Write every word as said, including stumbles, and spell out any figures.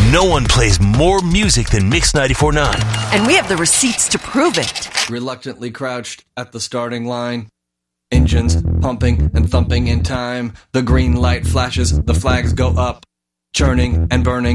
No one plays more music than Mix ninety-four point nine. And we have the receipts to prove it. Reluctantly crouched at the starting line. Engines pumping and thumping in time. The green light flashes, the flags go up. Churning and burning